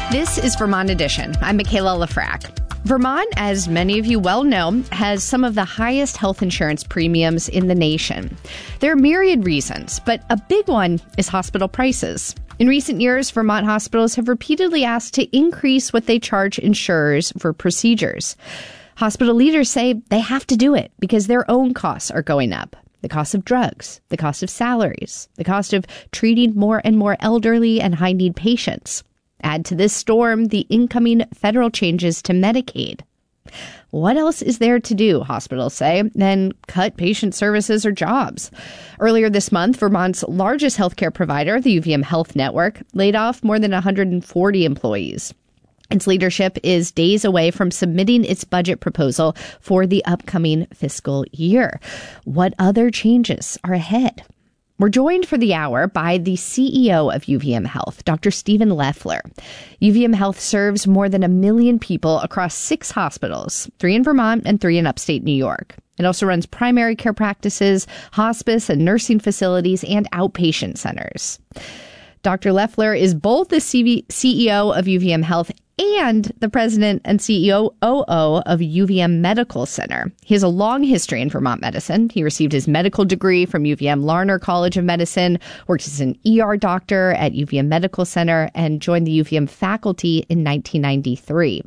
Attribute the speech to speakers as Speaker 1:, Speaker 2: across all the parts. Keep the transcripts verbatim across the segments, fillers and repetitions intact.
Speaker 1: This is Vermont Edition. I'm Michaela Lafrac. Vermont, as many of you well know, has some of the highest health insurance premiums in the nation. There are myriad reasons, but a big one is hospital prices. In recent years, Vermont hospitals have repeatedly asked to increase what they charge insurers for procedures. Hospital leaders say they have to do it because their own costs are going up. The cost of drugs, the cost of salaries, the cost of treating more and more elderly and high-need patients. Add to this storm the incoming federal changes to Medicaid. What else is there to do, hospitals say, than cut patient services or jobs? Earlier this month, Vermont's largest healthcare provider, the U V M Health Network, laid off more than one hundred forty employees. Its leadership is days away from submitting its budget proposal for the upcoming fiscal year. What other changes are ahead? We're joined for the hour by the C E O of U V M Health, Doctor Stephen Loeffler. U V M Health serves more than a million people across six hospitals, three in Vermont and three in upstate New York. It also runs primary care practices, hospice and nursing facilities, and outpatient centers. Doctor Loeffler is both the C E O of U V M Health and the president and C E O of U V M Medical Center. He has a long history in Vermont medicine. He received his medical degree from U V M Larner College of Medicine, worked as an E R doctor at U V M Medical Center, and joined the U V M faculty in nineteen ninety-three.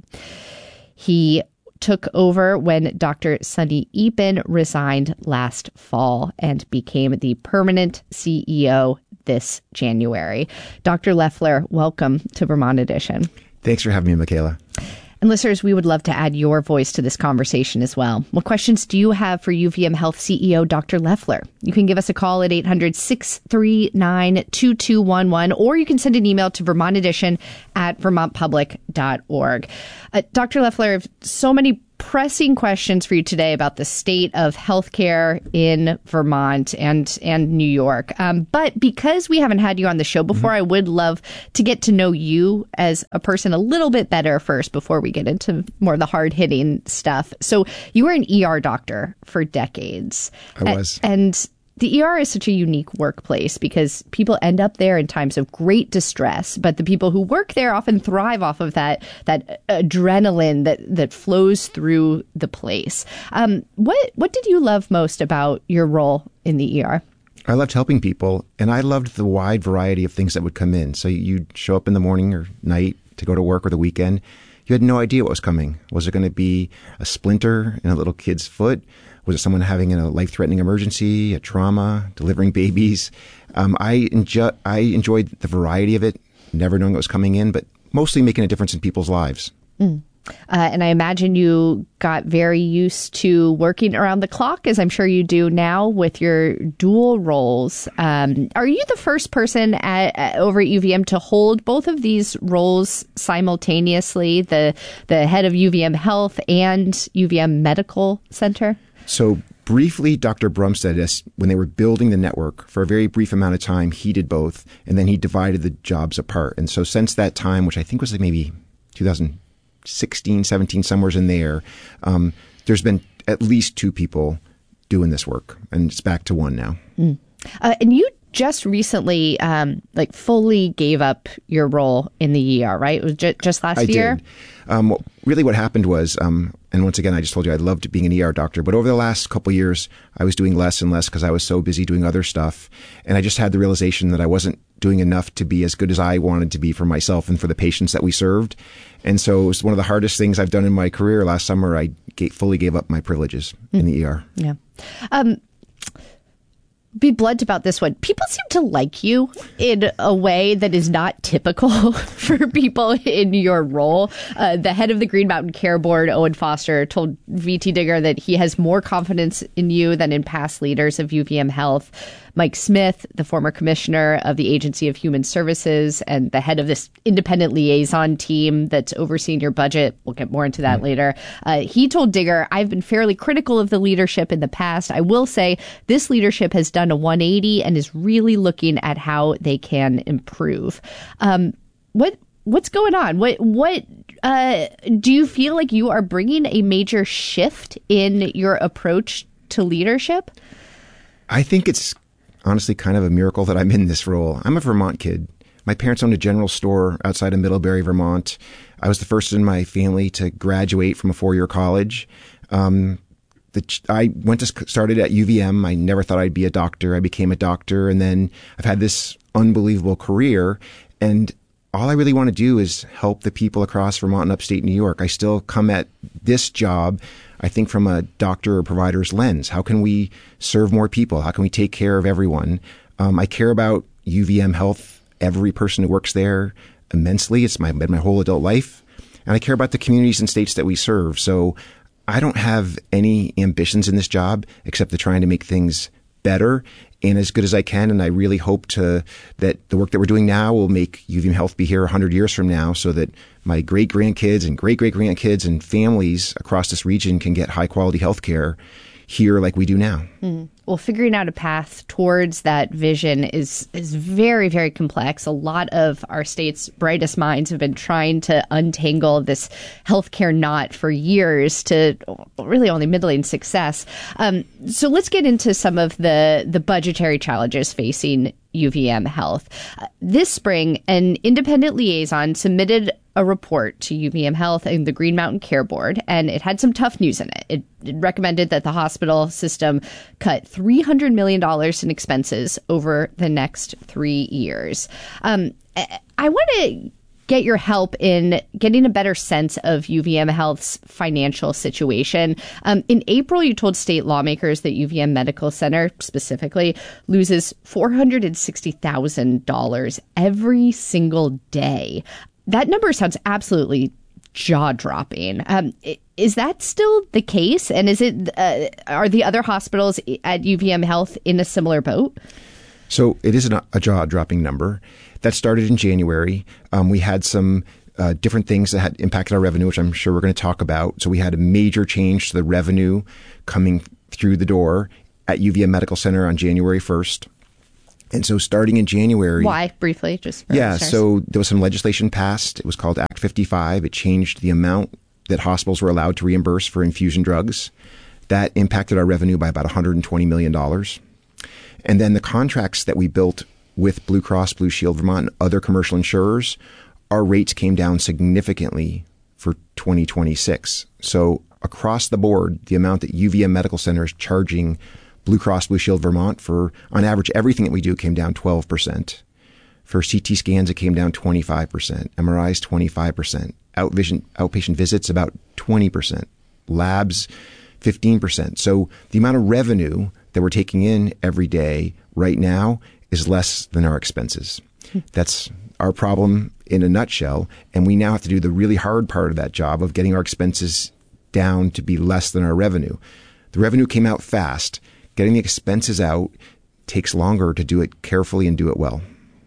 Speaker 1: He took over when Doctor Sunny Eapen resigned last fall and became the permanent C E O this January. Doctor Loeffler, welcome to Vermont Edition.
Speaker 2: Thanks for having me, Michaela.
Speaker 1: And listeners, we would love to add your voice to this conversation as well. What questions do you have for U V M Health C E O Doctor Loeffler? You can give us a call at eight hundred, six three nine, two two one one, or you can send an email to vermont edition at vermont public dot org. Uh, Doctor Loeffler, I have so many pressing questions for you today about the state of healthcare in Vermont and and New York. Um, but because we haven't had you on the show before, mm-hmm. I would love to get to know you as a person a little bit better first before we get into more of the hard-hitting stuff. So you were an E R doctor for decades.
Speaker 2: I was.
Speaker 1: A- and the E R is such a unique workplace because people end up there in times of great distress, but the people who work there often thrive off of that that adrenaline that that flows through the place. Um, what what did you love most about your role in the E R?
Speaker 2: I loved helping people, and I loved the wide variety of things that would come in. So you'd show up in the morning or night to go to work or the weekend. You had no idea what was coming. Was it going to be a splinter in a little kid's foot? Was it someone having a life-threatening emergency, a trauma, delivering babies? Um, I, enjo- I enjoyed the variety of it, never knowing what was coming in, but mostly making a difference in people's lives.
Speaker 1: Mm. Uh, and I imagine you got very used to working around the clock, as I'm sure you do now with your dual roles. Um, are you the first person at, at, over at U V M to hold both of these roles simultaneously, the the head of U V M Health and U V M Medical Center?
Speaker 2: So briefly, Doctor Brumstead, when they were building the network, for a very brief amount of time, he did both, and then he divided the jobs apart. And so since that time, which I think was like maybe two thousand sixteen, seventeen, somewhere in there, um, there's been at least two people doing this work, and it's back to one now.
Speaker 1: Mm. Uh, and you just recently, um, like, fully gave up your role in the E R, right? It was ju- just last
Speaker 2: I
Speaker 1: year?
Speaker 2: Did. Um, really what happened was, um, and once again, I just told you I loved being an E R doctor, but over the last couple of years, I was doing less and less because I was so busy doing other stuff. And I just had the realization that I wasn't doing enough to be as good as I wanted to be for myself and for the patients that we served. And so it was one of the hardest things I've done in my career. Last summer, I g- fully gave up my privileges mm. in the E R.
Speaker 1: Yeah. Um, be blunt about this one. People seem to like you in a way that is not typical for people in your role. Uh, the head of the Green Mountain Care Board, Owen Foster, told V T Digger that he has more confidence in you than in past leaders of U V M Health. Mike Smith, the former commissioner of the Agency of Human Services and the head of this independent liaison team that's overseeing your budget, we'll get more into that mm-hmm. later, uh, he told Digger, I've been fairly critical of the leadership in the past. I will say this leadership has done a one eighty and is really looking at how they can improve. Um, what What's going on? What what uh, do you feel like you are bringing a major shift in your approach to leadership?
Speaker 2: I think it's honestly kind of a miracle that I'm in this role. I'm a Vermont kid, My parents owned a general store outside of Middlebury, Vermont. I was the first in my family to graduate from a four-year college. Um, the, I went to started at U V M. I never thought I'd be a doctor. I became a doctor, and then I've had this unbelievable career. And all I really want to do is help the people across Vermont and upstate New York. I still come at this job, I think, from a doctor or provider's lens. How can we serve more people? How can we take care of everyone? Um, I care about U V M Health, every person who works there immensely. It's my, been my whole adult life. And I care about the communities and states that we serve. So I don't have any ambitions in this job except to trying to make things better and as good as I can. And I really hope to that the work that we're doing now will make U V M Health be here one hundred years from now so that my great-grandkids and great-great-grandkids and families across this region can get high-quality health care here like we do now.
Speaker 1: Mm. Well, figuring out a path towards that vision is is very, very complex. A lot of our state's brightest minds have been trying to untangle this healthcare knot for years to really only middling success. Um, so let's get into some of the, the budgetary challenges facing U V M Health. Uh, this spring, an independent liaison submitted a report to U V M Health and the Green Mountain Care Board, and it had some tough news in it. It, it recommended that the hospital system cut three hundred million dollars in expenses over the next three years. Um, I want to get your help in getting a better sense of U V M Health's financial situation. Um, in April, you told state lawmakers that U V M Medical Center specifically loses four hundred sixty thousand dollars every single day. That number sounds absolutely jaw-dropping. Um, is that still the case? And is it uh, are the other hospitals at U V M Health in a similar boat?
Speaker 2: So it is a, a jaw-dropping number. That started in January. Um, we had some uh, different things that had impacted our revenue, which I'm sure we're going to talk about. So we had a major change to the revenue coming through the door at U V M Medical Center on January first. And so starting in January...
Speaker 1: Why? Briefly, just for
Speaker 2: Yeah,
Speaker 1: listeners.
Speaker 2: So there was some legislation passed. It was called Act fifty-five. It changed the amount that hospitals were allowed to reimburse for infusion drugs. That impacted our revenue by about one hundred twenty million dollars. And then the contracts that we built with Blue Cross Blue Shield Vermont and other commercial insurers, our rates came down significantly for twenty twenty-six. So across the board, the amount that U V M Medical Center is charging Blue Cross Blue Shield Vermont for, on average, everything that we do came down twelve percent. For C T scans, it came down twenty-five percent. M R Is, twenty-five percent. Outvision, outpatient visits, about twenty percent. Labs, fifteen percent. So the amount of revenue that we're taking in every day right now is less than our expenses. That's our problem in a nutshell. And we now have to do the really hard part of that job of getting our expenses down to be less than our revenue. The revenue came out fast. Getting the expenses out takes longer to do it carefully and do it well.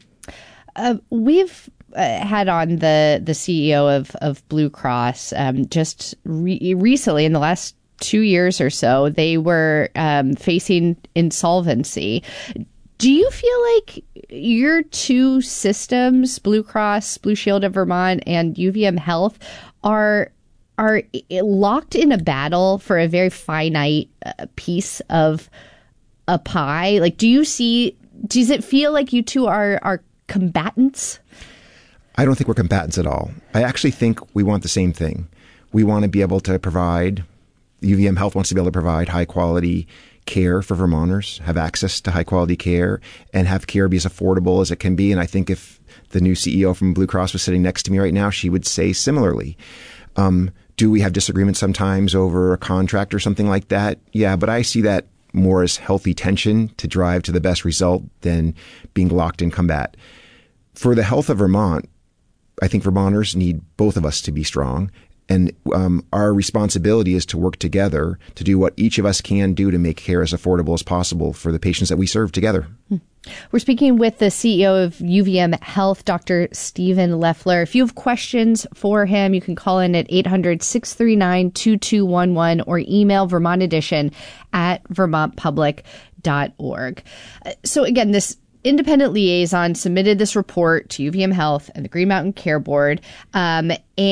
Speaker 1: Uh, we've uh, had on the, the C E O of, of Blue Cross um, just re- recently in the last two years or so. They were um, facing insolvency. Do you feel like your two systems, Blue Cross, Blue Shield of Vermont, and U V M Health, are are locked in a battle for a very finite uh, piece of a pie? Like, do you see, does it feel like you two are, are combatants?
Speaker 2: I don't think we're combatants at all. I actually think we want the same thing. We want to be able to provide, U V M Health wants to be able to provide high quality care for Vermonters, have access to high quality care, and have care be as affordable as it can be. And I think if the new C E O from Blue Cross was sitting next to me right now, she would say similarly. Um, do we have disagreements sometimes over a contract or something like that? Yeah, but I see that more as healthy tension to drive to the best result than being locked in combat. For the health of Vermont, I think Vermonters need both of us to be strong. And um, our responsibility is to work together to do what each of us can do to make care as affordable as possible for the patients that we serve together.
Speaker 1: We're speaking with the C E O of U V M Health, Doctor Stephen Loeffler. If you have questions for him, you can call in at eight hundred, six three nine, two two one one or email Vermont Edition at vermont public dot org. So again, this independent liaison submitted this report to U V M Health and the Green Mountain Care Board. Um,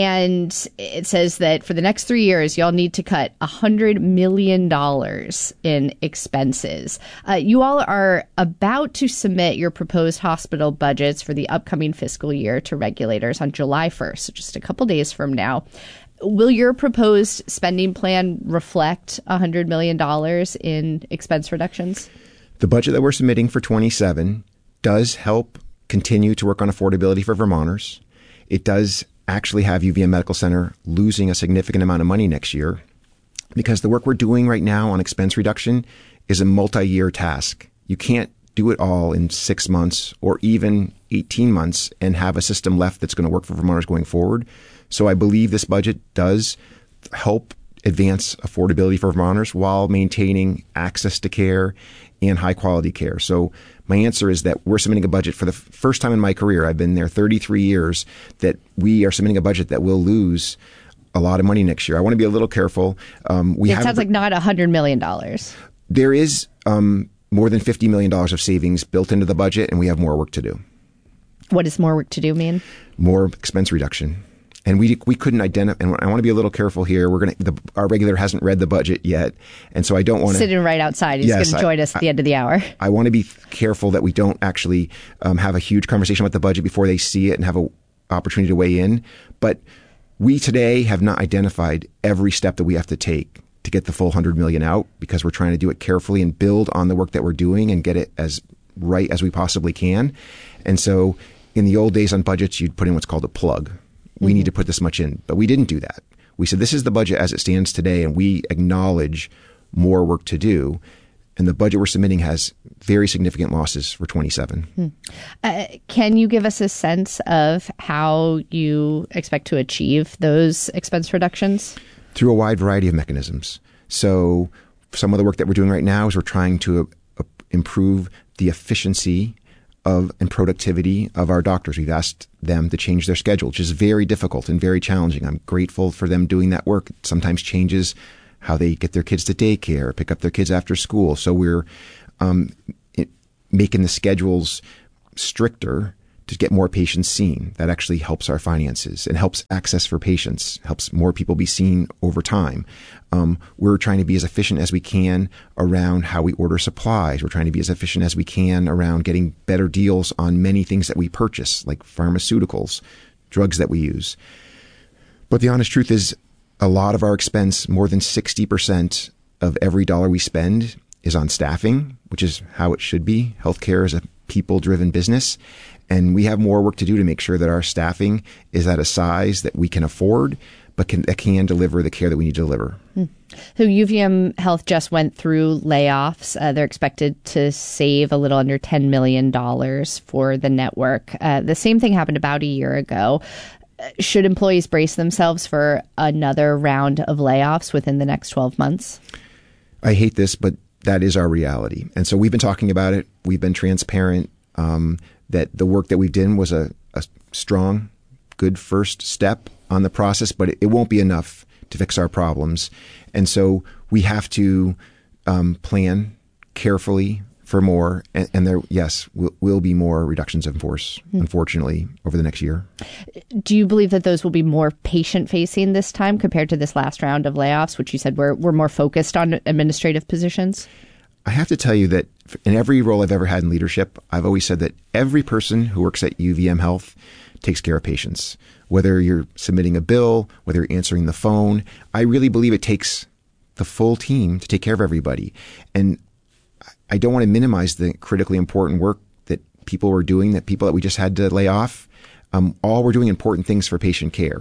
Speaker 1: and it says that for the next three years, y'all need to cut one hundred million dollars in expenses. Uh, you all are about to submit your proposed hospital budgets for the upcoming fiscal year to regulators on July first, so just a couple days from now. Will your proposed spending plan reflect one hundred million dollars in expense reductions?
Speaker 2: The budget that we're submitting for twenty-seven does help continue to work on affordability for Vermonters. It does actually have U V M Medical Center losing a significant amount of money next year because the work we're doing right now on expense reduction is a multi-year task. You can't do it all in six months or even eighteen months and have a system left that's going to work for Vermonters going forward. So I believe this budget does help advance affordability for Vermonters while maintaining access to care and high quality care. So my answer is that we're submitting a budget for the f- first time in my career. I've been there thirty-three years, that we are submitting a budget that will lose a lot of money next year. I want to be a little careful. Um, we
Speaker 1: it sounds like not one hundred million dollars.
Speaker 2: There is um, more than fifty million dollars of savings built into the budget, and we have more work to do.
Speaker 1: What does more work to do mean?
Speaker 2: More expense reduction. And we we couldn't identify, and I want to be a little careful here. We're going to, our regulator hasn't read the budget yet. And so I don't want to.
Speaker 1: Sitting right outside. He's yes, going to join I, us at the end of the hour.
Speaker 2: I want to be careful that we don't actually um, have a huge conversation about the budget before they see it and have an opportunity to weigh in. But we today have not identified every step that we have to take to get the full one hundred million dollars out, because we're trying to do it carefully and build on the work that we're doing and get it as right as we possibly can. And so in the old days on budgets, you'd put in what's called a plug. We mm-hmm. need to put this much in. But we didn't do that. We said, this is the budget as it stands today, and we acknowledge more work to do. And the budget we're submitting has very significant losses for twenty-seven.
Speaker 1: Hmm. Uh, can you give us a sense of how you expect to achieve those expense reductions?
Speaker 2: Through a wide variety of mechanisms. So some of the work that we're doing right now is we're trying to uh, improve the efficiency of and productivity of our doctors. We've asked them to change their schedule, which is very difficult and very challenging. I'm grateful for them doing that work. It sometimes changes how they get their kids to daycare, pick up their kids after school. So we're um, it, making the schedules stricter to get more patients seen. That actually helps our finances and helps access for patients, helps more people be seen over time. Um, we're trying to be as efficient as we can around how we order supplies. We're trying to be as efficient as we can around getting better deals on many things that we purchase, like pharmaceuticals, drugs that we use. But the honest truth is, a lot of our expense, more than sixty percent of every dollar we spend, is on staffing, which is how it should be. Healthcare is a people-driven business. And we have more work to do to make sure that our staffing is at a size that we can afford, but can, that can deliver the care that we need to deliver.
Speaker 1: Hmm. So U V M Health just went through layoffs. Uh, they're expected to save a little under ten million dollars for the network. Uh, the same thing happened about a year ago. Should employees brace themselves for another round of layoffs within the next twelve months?
Speaker 2: I hate this, but that is our reality. And so we've been talking about it. We've been transparent. Um, that the work that we've done was a, a strong, good first step on the process, but it, it won't be enough to fix our problems. And so we have to um, plan carefully for more. And, and there, yes, will, will be more reductions in force, hmm. unfortunately, over the next year.
Speaker 1: Do you believe that those will be more patient-facing this time compared to this last round of layoffs, which you said were, were more focused on administrative positions?
Speaker 2: I have to tell you that in every role I've ever had in leadership, I've always said that every person who works at U V M Health takes care of patients. Whether you're submitting a bill, whether you're answering the phone, I really believe it takes the full team to take care of everybody. And I don't want to minimize the critically important work that people were doing, that people that we just had to lay off. Um, all were doing important things for patient care.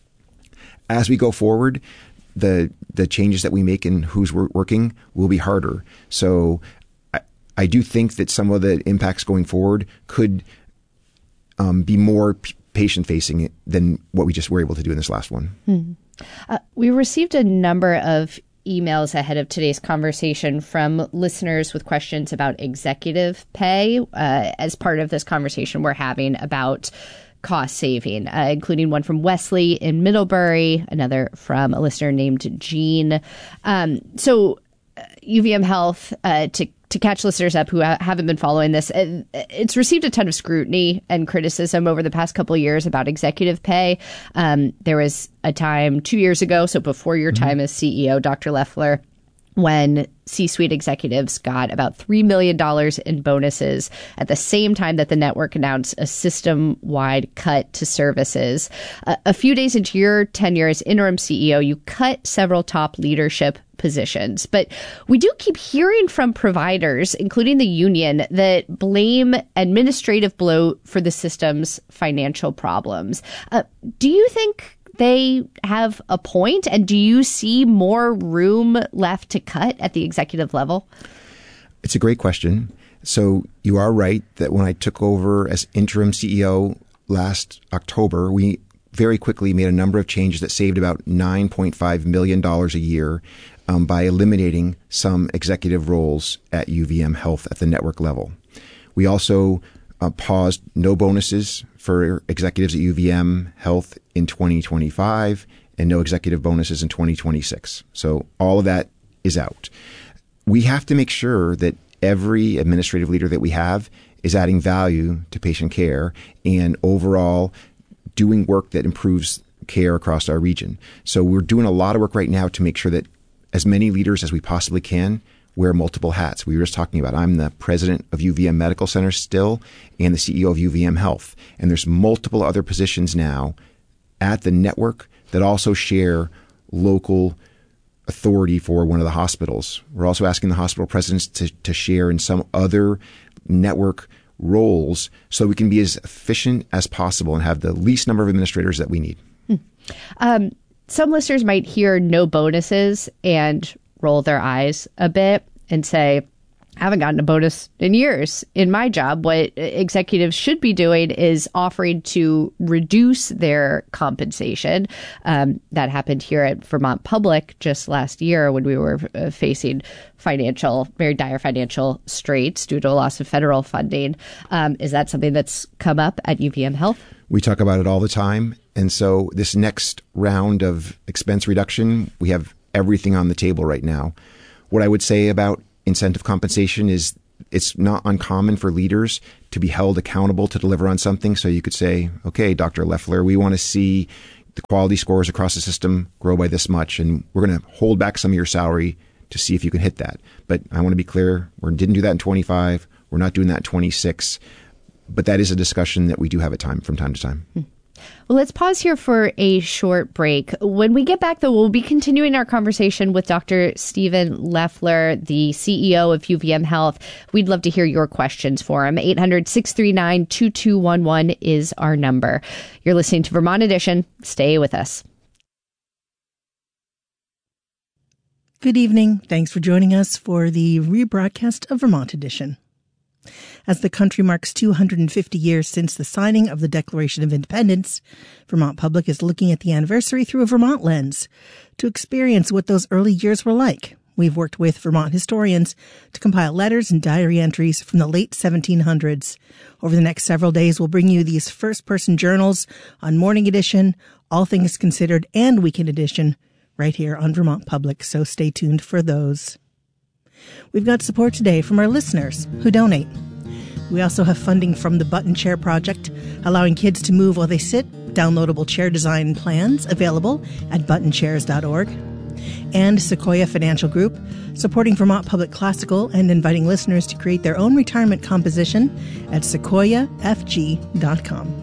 Speaker 2: As we go forward, the the changes that we make in who's working will be harder. So I, I do think that some of the impacts going forward could um, be more p- patient-facing than what we just were able to do in this last one.
Speaker 1: Hmm. Uh, we received a number of emails ahead of today's conversation from listeners with questions about executive pay uh, as part of this conversation we're having about cost saving, uh, including one from Wesley in Middlebury, another from a listener named Jean. Um, so uh, U V M Health, uh, to to catch listeners up who ha- haven't been following this, it, it's received a ton of scrutiny and criticism over the past couple of years about executive pay. Um, there was a time two years ago, so before your time mm-hmm. as C E O, Doctor Loeffler, when C-suite executives got about three million dollars in bonuses at the same time that the network announced a system-wide cut to services. Uh, a few days into your tenure as interim C E O, you cut several top leadership positions. But we do keep hearing from providers, including the union, that blame administrative bloat for the system's financial problems. Uh, do you think they have a point, and do you see more room left to cut at the executive level?
Speaker 2: It's a great question. So you are right that when I took over as interim C E O last October, we very quickly made a number of changes that saved about nine point five million dollars a year um, by eliminating some executive roles at U V M Health at the network level. We also uh, paused no bonuses for executives at U V M Health in twenty twenty-five and no executive bonuses in twenty twenty-six. So all of that is out. We have to make sure that every administrative leader that we have is adding value to patient care and overall doing work that improves care across our region. So we're doing a lot of work right now to make sure that as many leaders as we possibly can wear multiple hats. We were just talking about, I'm the president of U V M Medical Center still and the C E O of U V M Health. And there's multiple other positions now at the network that also share local authority for one of the hospitals. We're also asking the hospital presidents to, to share in some other network roles so we can be as efficient as possible and have the least number of administrators that we need.
Speaker 1: Hmm. Um, some listeners might hear no bonuses and roll their eyes a bit and say, I haven't gotten a bonus in years. In my job, what executives should be doing is offering to reduce their compensation. Um, that happened here at Vermont Public just last year when we were uh, facing financial, very dire financial straits due to a loss of federal funding. Um, is that something that's come up at U V M Health?
Speaker 2: We talk about it all the time. And so this next round of expense reduction, we have everything on the table right now. What I would say about incentive compensation is it's not uncommon for leaders to be held accountable to deliver on something. So you could say, okay, Doctor Loeffler, we want to see the quality scores across the system grow by this much, and we're going to hold back some of your salary to see if you can hit that. But I want to be clear, we didn't do that in twenty-five. We're not doing that in twenty-six. But that is a discussion that we do have at time from time to time.
Speaker 1: Hmm. Well, let's pause here for a short break. When we get back, though, we'll be continuing our conversation with Doctor Stephen Loeffler, the C E O of U V M Health. We'd love to hear your questions for him. eight hundred, six three nine, two two one one is our number. You're listening to Vermont Edition. Stay with us.
Speaker 3: Good evening. Thanks for joining us for the rebroadcast of Vermont Edition. As the country marks two hundred fifty years since the signing of the Declaration of Independence, Vermont Public is looking at the anniversary through a Vermont lens to experience what those early years were like. We've worked with Vermont historians to compile letters and diary entries from the late seventeen hundreds. Over the next several days, we'll bring you these first-person journals on Morning Edition, All Things Considered, and Weekend Edition right here on Vermont Public, so stay tuned for those. We've got support today from our listeners who donate. We also have funding from the Button Chair Project, allowing kids to move while they sit, downloadable chair design plans available at button chairs dot org. And Sequoia Financial Group, supporting Vermont Public Classical and inviting listeners to create their own retirement composition at sequoia f g dot com.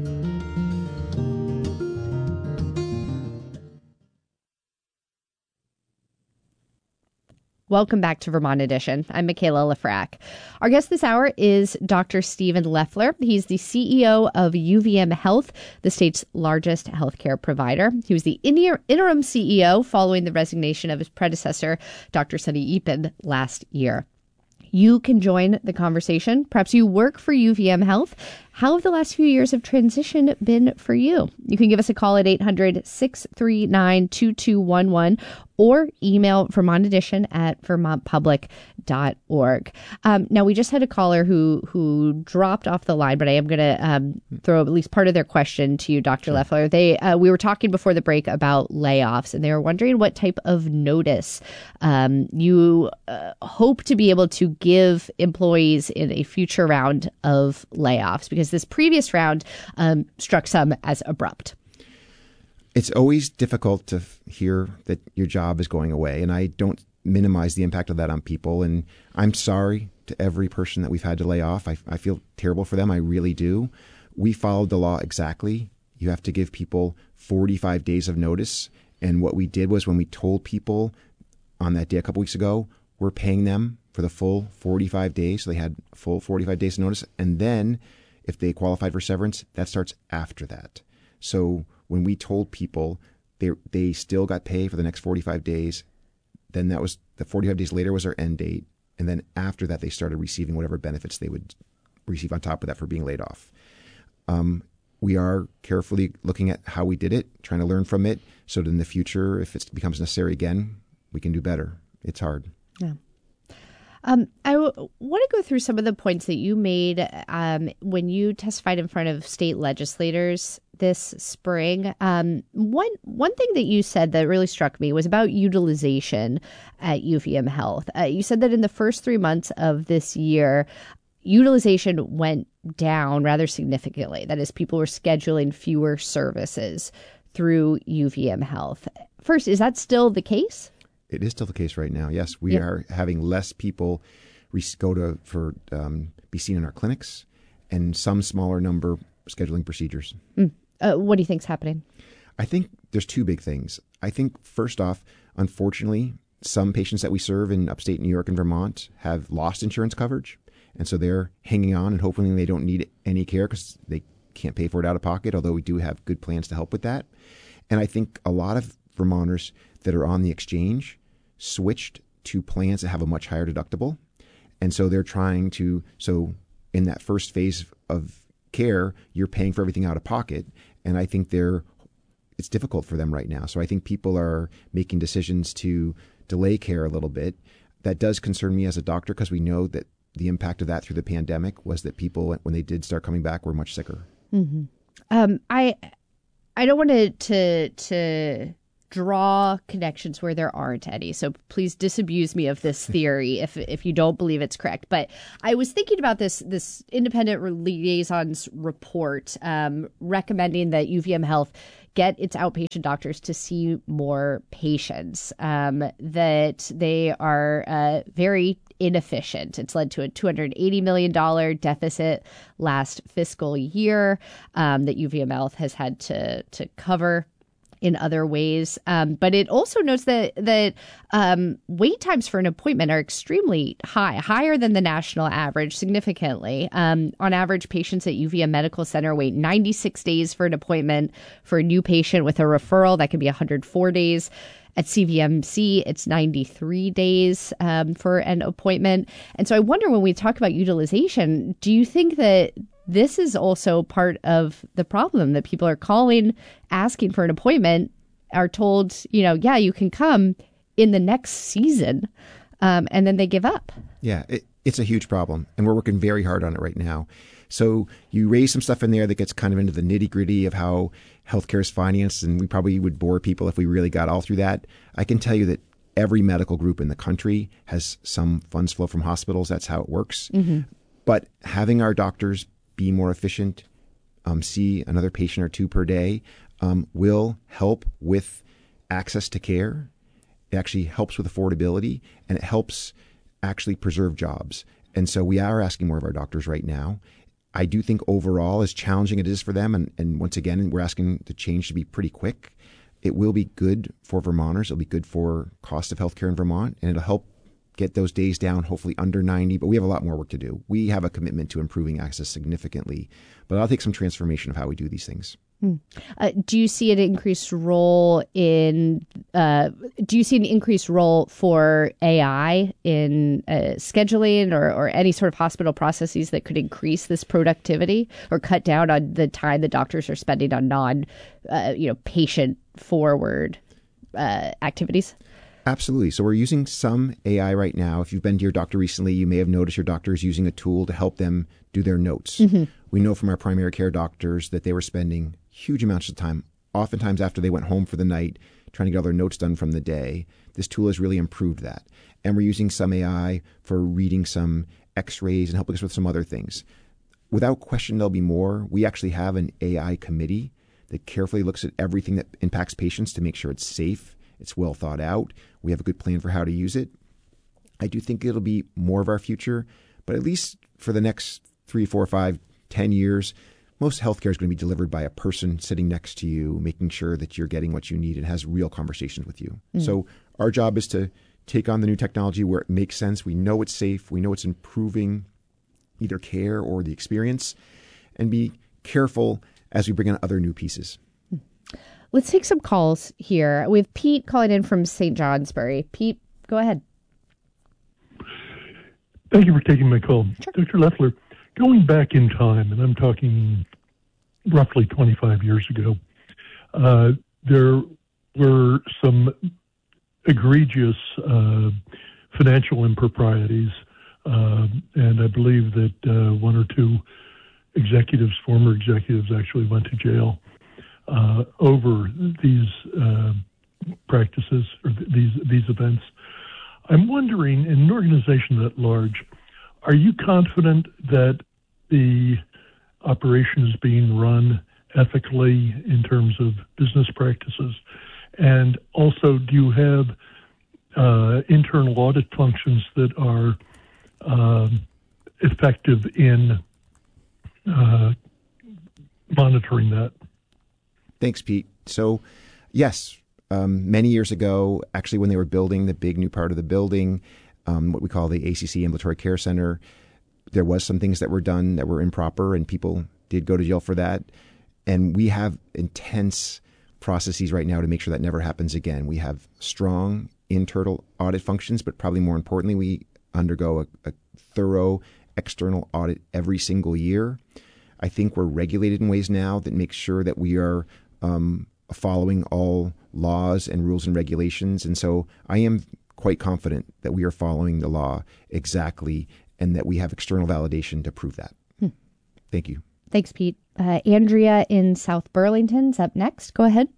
Speaker 1: Welcome back to Vermont Edition. I'm Michaela Lefrak. Our guest this hour is Doctor Stephen Loeffler. He's the C E O of U V M Health, the state's largest healthcare provider. He was the interim C E O following the resignation of his predecessor, Doctor Sunny Eapen, last year. You can join the conversation. Perhaps you work for U V M Health, How have the last few years of transition been for you? You can give us a call at eight hundred, six three nine, two two one one or email Vermont Edition at vermont public dot org. Um, now, we just had a caller who who dropped off the line, but I am going to um, throw at least part of their question to you, Doctor Sure. Loeffler. They uh, we were talking before the break about layoffs, and they were wondering what type of notice um, you uh, hope to be able to give employees in a future round of layoffs, because this previous round um, struck some as abrupt.
Speaker 2: It's always difficult to f- hear that your job is going away, and I don't minimize the impact of that on people. And I'm sorry to every person that we've had to lay off. I, I feel terrible for them. I really do. We followed the law exactly. You have to give people forty-five days of notice. And what we did was when we told people on that day a couple weeks ago, we're paying them for the full forty-five days. So they had full forty-five days of notice. And then if they qualified for severance, that starts after that. So when we told people they they still got paid for the next forty-five days, then that was the forty-five days later was our end date. And then after that, they started receiving whatever benefits they would receive on top of that for being laid off. Um, we are carefully looking at how we did it, trying to learn from it, so that in the future, if it becomes necessary again, we can do better. It's hard.
Speaker 1: Yeah. Um, I w- want to go through some of the points that you made um, when you testified in front of state legislators this spring. Um, one one thing that you said that really struck me was about utilization at U V M Health. Uh, you said that in the first three months of this year, utilization went down rather significantly. That is, people were scheduling fewer services through U V M Health. First, is that still the case?
Speaker 2: It is still the case right now. Yes, we
Speaker 1: yep.
Speaker 2: are having less people re- go to for um, be seen in our clinics, and some smaller number scheduling procedures.
Speaker 1: Mm. Uh, what do you think's happening?
Speaker 2: I think there's two big things. I think first off, unfortunately, some patients that we serve in upstate New York and Vermont have lost insurance coverage, and so they're hanging on and hoping they don't need any care because they can't pay for it out of pocket. Although we do have good plans to help with that, and I think a lot of Vermonters that are on the exchange switched to plans that have a much higher deductible. And so they're trying to, so in that first phase of care, you're paying for everything out of pocket. And I think they're, it's difficult for them right now. So I think people are making decisions to delay care a little bit. That does concern me as a doctor, because we know that the impact of that through the pandemic was that people, when they did start coming back, were much sicker.
Speaker 1: Mm-hmm. Um, I, I don't want to, to, to, draw connections where there aren't any. So please disabuse me of this theory if if you don't believe it's correct. But I was thinking about this this independent liaison's report um, recommending that U V M Health get its outpatient doctors to see more patients, um, that they are uh, very inefficient. It's led to a two hundred eighty million dollars deficit last fiscal year um, that U V M Health has had to to cover in other ways. Um, but it also notes that that um, wait times for an appointment are extremely high, higher than the national average significantly. Um, on average, patients at U V M Medical Center wait ninety-six days for an appointment. For a new patient with a referral, that can be one hundred four days. At C V M C, it's ninety-three days um, for an appointment. And so I wonder, when we talk about utilization, do you think that this is also part of the problem, that people are calling, asking for an appointment, are told, you know, yeah, you can come in the next season, um, and then they give up? Yeah,
Speaker 2: it, it's a huge problem, and we're working very hard on it right now. So you raise some stuff in there that gets kind of into the nitty gritty of how healthcare is financed, and we probably would bore people if we really got all through that. I can tell you that every medical group in the country has some funds flow from hospitals. That's how it works. Mm-hmm. But having our doctors be more efficient, um, see another patient or two per day, um, will help with access to care. It actually helps with affordability, and it helps actually preserve jobs. And so we are asking more of our doctors right now. I do think overall, as challenging it is for them, and, and once again, we're asking the change to be pretty quick, it will be good for Vermonters. It'll be good for cost of healthcare in Vermont, and it'll help get those days down, hopefully under ninety, but we have a lot more work to do. We have a commitment to improving access significantly, but I'll take some transformation of how we do these things.
Speaker 1: Hmm. Uh, do you see an increased role in, uh, do you see an increased role for A I in uh, scheduling or, or any sort of hospital processes that could increase this productivity or cut down on the time the doctors are spending on non, uh, you know, patient forward uh, activities?
Speaker 2: Absolutely. So we're using some A I right now. If you've been to your doctor recently, you may have noticed your doctor is using a tool to help them do their notes. Mm-hmm. We know from our primary care doctors that they were spending huge amounts of time, oftentimes after they went home for the night, trying to get all their notes done from the day. This tool has really improved that. And we're using some A I for reading some x-rays and helping us with some other things. Without question, there'll be more. We actually have an A I committee that carefully looks at everything that impacts patients to make sure it's safe, it's well thought out. We have a good plan for how to use it. I do think it'll be more of our future, but at least for the next three, four, five, ten years, most healthcare is going to be delivered by a person sitting next to you, making sure that you're getting what you need and has real conversations with you. Mm. So our job is to take on the new technology where it makes sense. We know it's safe. We know it's improving either care or the experience, and be careful as we bring on other new pieces.
Speaker 1: Let's take some calls here. We have Pete calling in from Saint Johnsbury. Pete, go ahead.
Speaker 4: Thank you for taking my call.
Speaker 1: Sure.
Speaker 4: Doctor Leffler, going back in time, and I'm talking roughly twenty-five years ago, uh, there were some egregious uh, financial improprieties, uh, and I believe that uh, one or two executives, former executives, actually went to jail uh, over these uh, practices or th- these these events. I'm wondering, in an organization at large, are you confident that the operation is being run ethically in terms of business practices? And also, do you have uh, internal audit functions that are um, effective in uh, monitoring that?
Speaker 2: Thanks, Pete. So, yes, um, many years ago, actually when they were building the big new part of the building, um, what we call the A C C Ambulatory Care Center, there was some things that were done that were improper, and people did go to jail for that. And we have intense processes right now to make sure that never happens again. We have strong internal audit functions, but probably more importantly, we undergo a, a thorough external audit every single year. I think we're regulated in ways now that make sure that we are um, following all laws and rules and regulations. And so I am quite confident that we are following the law exactly and that we have external validation to prove that. Hmm. Thank you.
Speaker 1: Thanks, Pete. Uh, Andrea in South Burlington's up next. Go ahead.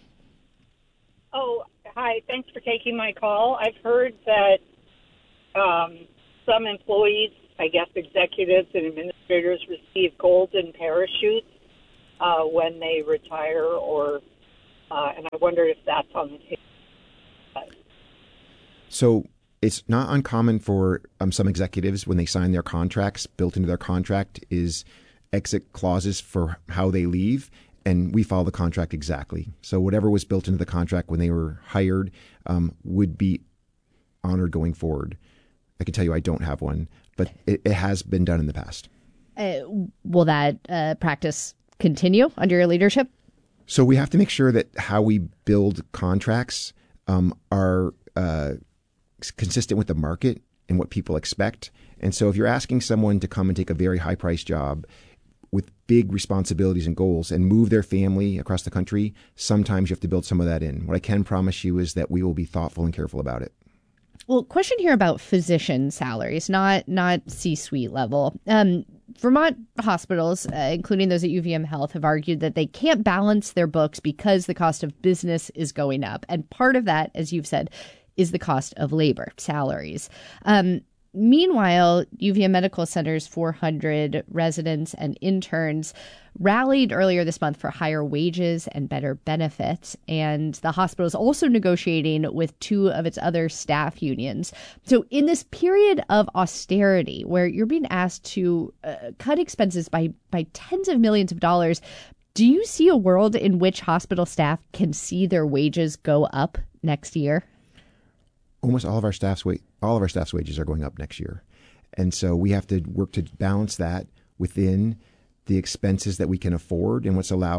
Speaker 5: Oh, hi. Thanks for taking my call. I've heard that um, some employees, I guess executives and administrators, receive golden parachutes uh, when they retire, or uh, and I wonder if that's on the table.
Speaker 2: So it's not uncommon for um, some executives, when they sign their contracts, built into their contract is exit clauses for how they leave, and we follow the contract exactly. So whatever was built into the contract when they were hired um, would be honored going forward. I can tell you I don't have one, but it, it has been done in the past.
Speaker 1: Uh, will that uh, practice continue under your leadership?
Speaker 2: So we have to make sure that how we build contracts um, are uh, consistent with the market and what people expect. And so if you're asking someone to come and take a very high-priced job with big responsibilities and goals and move their family across the country, sometimes you have to build some of that in. What I can promise you is that we will be thoughtful and careful about it.
Speaker 1: Well, question here about physician salaries, not not C-suite level. Um, Vermont hospitals, uh, including those at U V M Health, have argued that they can't balance their books because the cost of business is going up. And part of that, as you've said, is the cost of labor, salaries. Um, meanwhile, U V M Medical Center's four hundred residents and interns rallied earlier this month for higher wages and better benefits. And the hospital is also negotiating with two of its other staff unions. So in this period of austerity, where you're being asked to uh, cut expenses by, by tens of millions of dollars, do you see a world in which hospital staff can see their wages go up next year?
Speaker 2: Almost all of our staff's wa- all of our staff's wages are going up next year. And so we have to work to balance that within the expenses that we can afford and what's allowed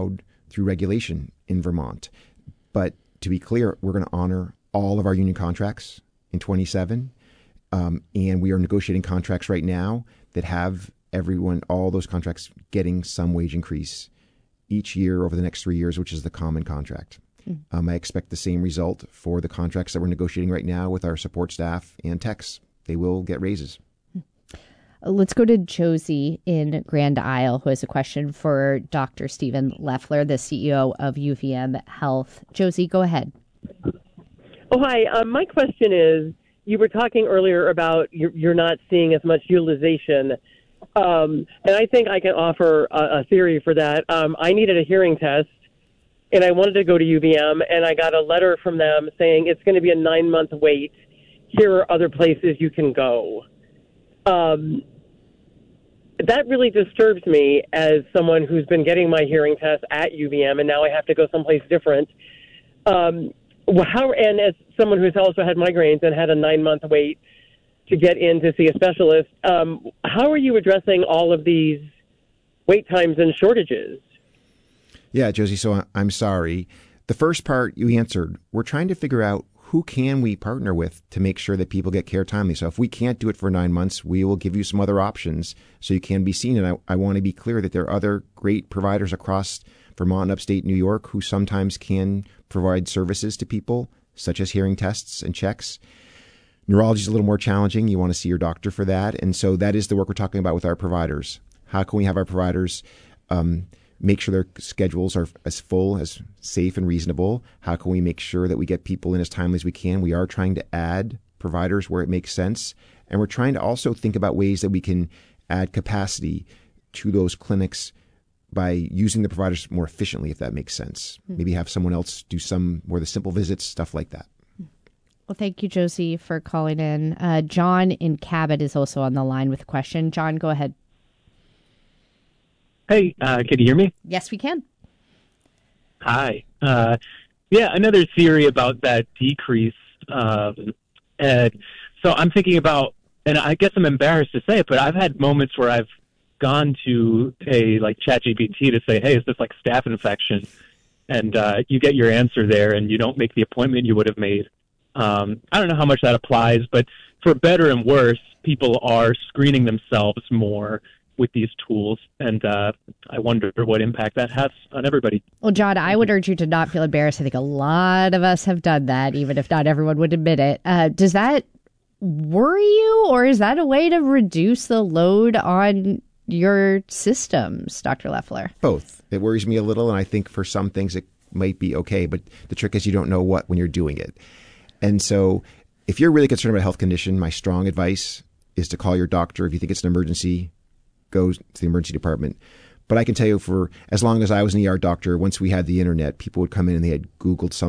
Speaker 2: through regulation in Vermont. But to be clear, we're going to honor all of our union contracts in twenty-seven. Um, and we are negotiating contracts right now that have everyone, all those contracts getting some wage increase each year over the next three years, which is the common contract. Mm. Um, I expect the same result for the contracts that we're negotiating right now with our support staff and techs. They will get raises.
Speaker 1: Let's go to Josie in Grand Isle, who has a question for Doctor Stephen Loeffler, the C E O of U V M Health. Josie, go ahead.
Speaker 6: Oh, hi. Um, my question is, you were talking earlier about you're, you're not seeing as much utilization. Um, and I think I can offer a, a theory for that. Um, I needed a hearing test, and I wanted to go to U V M, and I got a letter from them saying it's going to be a nine-month wait. Here are other places you can go. Um, that really disturbs me as someone who's been getting my hearing test at U V M, and now I have to go someplace different. Um, how, and as someone who's also had migraines and had a nine-month wait to get in to see a specialist, um, how are you addressing all of these wait times and shortages?
Speaker 2: Yeah, Josie, so I'm sorry. The first part you answered, we're trying to figure out who can we partner with to make sure that people get care timely. So if we can't do it for nine months, we will give you some other options so you can be seen. And I, I want to be clear that there are other great providers across Vermont and upstate New York who sometimes can provide services to people, such as hearing tests and checks. Neurology is a little more challenging. You want to see your doctor for that. And so that is the work we're talking about with our providers. How can we have our providers um, make sure their schedules are as full, as safe and reasonable? How can we make sure that we get people in as timely as we can? We are trying to add providers where it makes sense. And we're trying to also think about ways that we can add capacity to those clinics by using the providers more efficiently, if that makes sense. Mm-hmm. Maybe have someone else do some more the simple visits, stuff like that.
Speaker 1: Well, thank you, Josie, for calling in. Uh, John in Cabot is also on the line with a question. John, go ahead.
Speaker 7: Hey, uh, can you hear me?
Speaker 1: Yes, we can.
Speaker 7: Hi. Uh, yeah, another theory about that decrease. Um, and so I'm thinking about, and I guess I'm embarrassed to say it, but I've had moments where I've gone to a like ChatGPT to say, hey, is this like staph infection? And uh, you get your answer there, and you don't make the appointment you would have made. Um, I don't know how much that applies, but for better and worse, people are screening themselves more with these tools, and uh, I wonder what impact that has on everybody.
Speaker 1: Well, John, I would urge you to not feel embarrassed. I think a lot of us have done that, even if not everyone would admit it. Uh, does that worry you, or is that a way to reduce the load on your systems, Doctor Loeffler?
Speaker 2: Both. It worries me a little, and I think for some things it might be okay, but the trick is you don't know what when you're doing it. And so if you're really concerned about a health condition, my strong advice is to call your doctor. If you think it's an emergency, go to the emergency department. But I can tell you, for as long as I was an E R doctor, once we had the internet, people would come in and they had Googled something.